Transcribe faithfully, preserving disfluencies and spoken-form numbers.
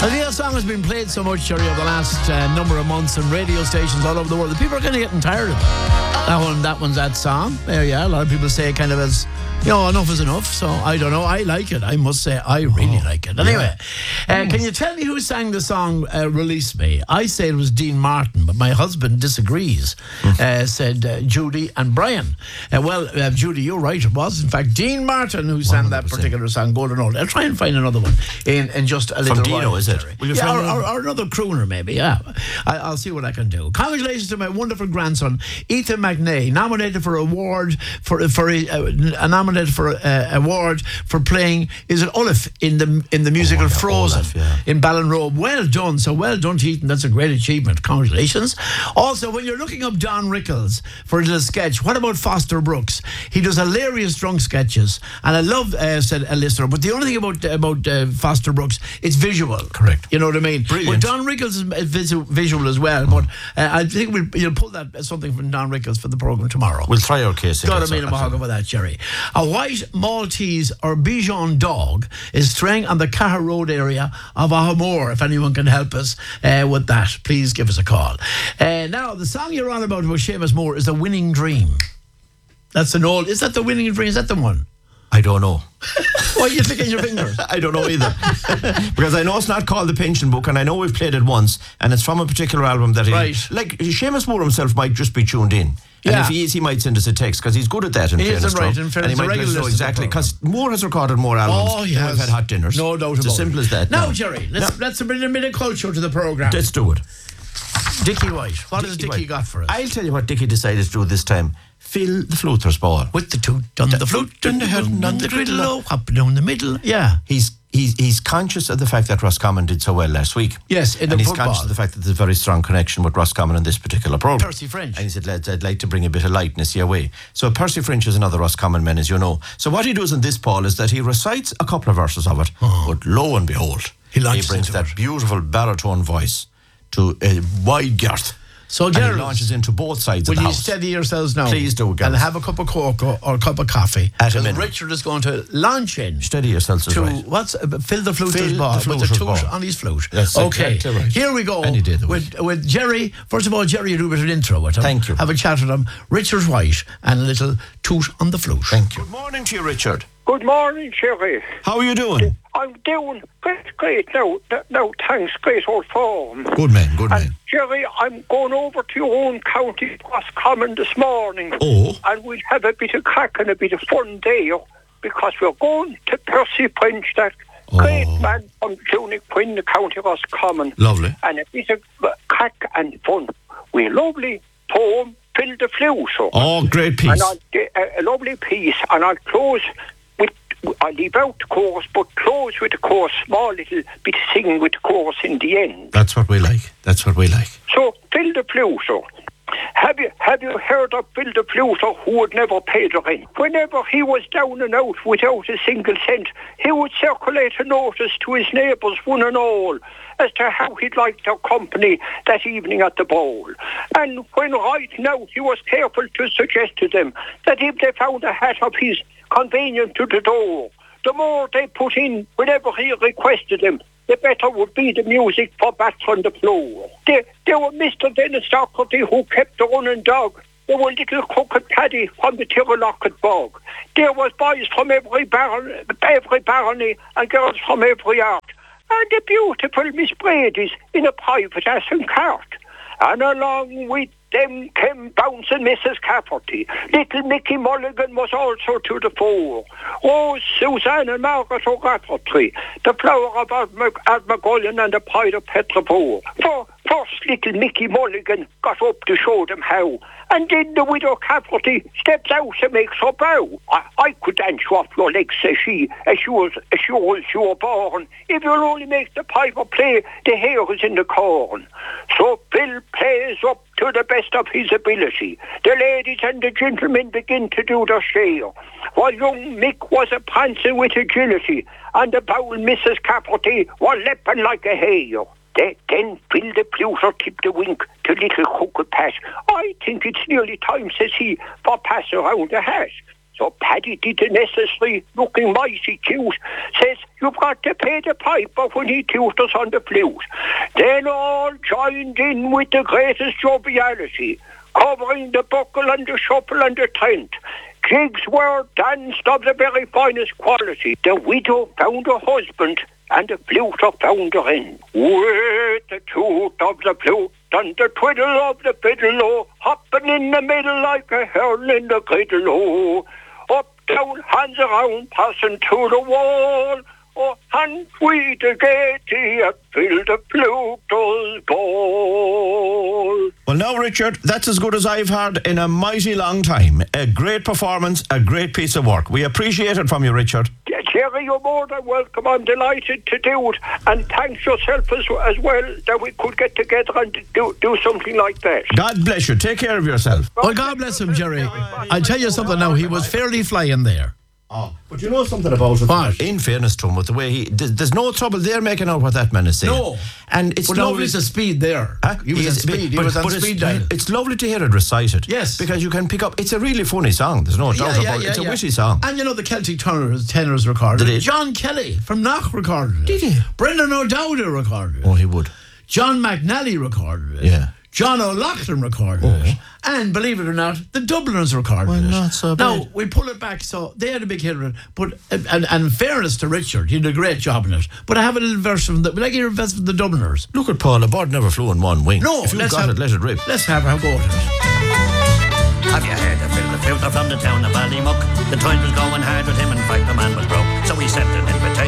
I think that song has been played so much, Jerry, over the last uh, number of months on radio stations all over the world that people are kind of getting tired of it. That one, that one's that song. There, yeah. A lot of people say it kind of as, you know, enough is enough. So I don't know. I like it. I must say, I really oh, like it. Anyway, yeah. uh, can you tell me who sang the song uh, "Release Me"? I say it was Dean Martin, but my husband disagrees. Mm. Uh, said uh, Judy and Brian. Uh, well, uh, Judy, you're right. It was in fact Dean Martin who sang one hundred percent that particular song, "Golden Old." I'll try and find another one in, in just a little From Dino, while. Is it? Will you yeah, find or, or, or another crooner, maybe. Yeah, I, I'll see what I can do. Congratulations to my wonderful grandson, Ethan McNay, nominated for award for for uh, nominated for uh, award for playing. Is it Olaf in the in the musical oh, yeah, Frozen Olaf, yeah. in Ballinrobe? Well done, so well done to Ethan. That's a great achievement. Congratulations. Also, when you're looking up Don Rickles for a little sketch, what about Foster Brooks? He does hilarious drunk sketches, and I love uh, said a listener. But the only thing about about uh, Foster Brooks, it's visual. Correct. You know what I mean? Brilliant. But Don Rickles is visual, visual as well. But uh, I think we'll you'll pull that uh, something from Don Rickles for the program tomorrow. We'll try our case. Got to mean a mahog over that, Jerry. A white Maltese or Bichon dog is straying on the Caher Road area of Ahamore. If anyone can help us uh, with that, please give us a call. Uh, now, the song you're on about with Seamus Moore is "The Winning Dream." That's an old. Is that the Winning Dream? Is that the one? I don't know. Why are you flicking your fingers? I don't know either. Because I know it's not called The Pension Book, and I know we've played it once, and it's from a particular album that he... Right. Like, Seamus Moore himself might just be tuned in. And yeah. if he is, he might send us a text, because he's good at that in he fairness. Is right, in fairness, and he might let us know exactly, because Moore has recorded more albums oh, than yes. we've had hot dinners. No doubt it's about it. as simple as that. Now, no. Jerry, let's, no. let's bring a bit of culture to the programme. Let's do it. Dickie White. What Dickie has Dickie White. got for us? I'll tell you what Dickie decided to do this time. Fill the fluter's ball. With the toot on the, the flute and the head and on the griddle, oh, up down the middle. Yeah. He's he's he's conscious of the fact that Roscommon did so well last week. Yes, in the and he's football. conscious of the fact that there's a very strong connection with Roscommon in this particular programme. Percy French. And he said, lads, I'd like to bring a bit of lightness your way. So Percy French is another Roscommon man, as you know. So what he does in this, Paul, is that he recites a couple of verses of it, oh. but lo and behold, he, he brings that it. beautiful baritone voice to a wide girth. So, and Gerald, he launches into both sides of the will you house. steady yourselves now? Please do, Gareth. And have a cup of cocoa or a cup of coffee. At a minute. Richard is going to launch in. Steady yourselves, to right. what's uh, fill the fluter's Fill ball the with the fluter's toot ball. on his flute. That's okay, exactly right. Here we go. Any day of the with with Jerry. First of all, Jerry, you do a bit of an intro with him. Thank you. Have a chat with him. Richard White and a little toot on the flute. Thank you. Good morning to you, Richard. Good morning, Jerry. How are you doing? I'm doing great, great. No, no, thanks, great old form. Good man, good and man. Jerry, I'm going over to your own county, Roscommon, this morning. Oh. And we'll have a bit of crack and a bit of fun there, because we're going to Percy French, that oh. great man from Tunic Quinn, the county Roscommon. Lovely. And a bit of crack and fun. We lovely poem, Fill the Flute. So. Oh, great piece. And I'll, a, a lovely piece, and I'll close with, I'll leave out the chorus, but close with the chorus, small little bit of singing with the chorus in the end. That's what we like. That's what we like. So, Phil the Fluter. Have you have you heard of Phil the Fluter, who would never pay the rent? Whenever he was down and out without a single cent, he would circulate a notice to his neighbours, one and all, as to how he'd like their company that evening at the ball. And when writing out, he was careful to suggest to them that if they found a hat of his convenient to the door, the more they put in whenever he requested them, the better would be the music for bats on the floor. There, there were Mister Dennis Doherty, who kept the running dog. There were little crooked Paddy from the Tirralocket bog. There was boys from every baron, every barony, and girls from every art. And the beautiful Miss Brady's in a private ass and cart. And along with them came bouncing Missus Cafferty. Little Mickey Mulligan was also to the fore. Rose, Suzanne and Margaret O'Rafferty, the flower of Ardmagullion and the pride of Petrevore. For first little Mickey Mulligan got up to show them how, and then the widow Cafferty steps out and makes her bow. I, I could dance you off your legs, says she, as sure as sure as you were born. If you'll only make the piper play, the hair is in the corn. So Bill plays up to the best of his ability. The ladies and the gentlemen begin to do their share, while young Mick was a prancing with agility, and the bowl Missus Cafferty was leaping like a hare. They, then Phil the Fluter tipped a wink to little crooked Pat. I think it's nearly time, says he, for pass around the hat. So Paddy did the necessary, looking mighty cute, says, you've got to pay the piper when he tutors on the flute. Then all joined in with the greatest joviality, covering the buckle and the shuffle and the tent. Jigs were danced of the very finest quality. The widow found a husband, and the fluter found her in. With the toot of the flute and the twiddle of the fiddle, oh, hopping in the middle like a hern in the griddle, oh. Up, down, hands around, passing to the wall, oh, and we the gaiety at fill the fluter's ball. Well, now, Richard, that's as good as I've heard in a mighty long time. A great performance, a great piece of work. We appreciate it from you, Richard. Yeah, Jerry, you're more than welcome. I'm delighted to do it. And thanks yourself as, as well that we could get together and do, do something like that. God bless you. Take care of yourself. Well, God bless him, Jerry. I'll tell you something now. He was fairly flying there. Oh, but you know something about it? What? In fairness to him, with the way he... There's, there's no trouble there making out what that man is saying. No. And it's But no, lovely... he was a speed there. Huh? He was He on is- speed. He but- was on but speed it's, dial. it's lovely to hear it recited. Yes. Because you can pick up... It's a really funny song. There's no doubt about it. It's a witty song. And you know, the Celtic tenors, tenors recorded Did it. he? John Kelly from Knock recorded it. Did he? Brendan O'Dowda recorded it. Oh, he would. John McNally recorded it. Yeah. John O'Loughlin recorded Oh. it. And believe it or not, the Dubliners recorded Well, it. not so Now, bad. we pull it back, so they had a big hit with it. But, and, and in fairness to Richard, he did a great job in it. But I have a little verse from the, like a verse from the Dubliners. Look at Paul. A bird never flew in one wing. No, if you've let's got have, it, let it rip. Let's have a go at it. Have you heard the fiddler fluter from the town of Ballymuck? The times was going hard with him and fight the man was broke. So he sent an invitation